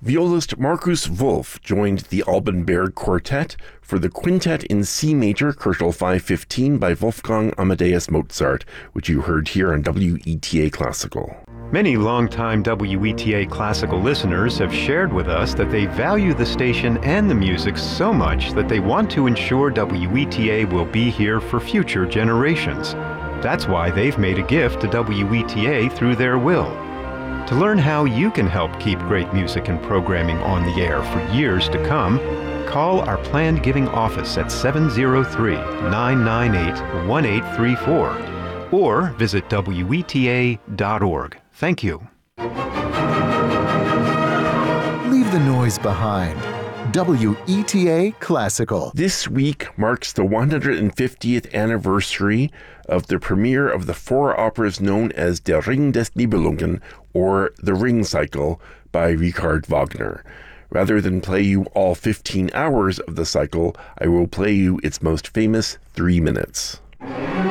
Violist Markus Wolf joined the Alban Berg Quartet for the Quintet in C Major, Köchel 515 by Wolfgang Amadeus Mozart, which you heard here on WETA Classical. Many longtime WETA Classical listeners have shared with us that they value the station and the music so much that they want to ensure WETA will be here for future generations. That's why they've made a gift to WETA through their will. To learn how you can help keep great music and programming on the air for years to come, call our planned giving office at 703-998-1834 or visit WETA.org. Thank you. Leave the noise behind. WETA Classical. This week marks the 150th anniversary of the premiere of the four operas known as Der Ring des Nibelungen, or The Ring Cycle, by Richard Wagner. Rather than play you all 15 hours of the cycle, I will play you its most famous 3 minutes.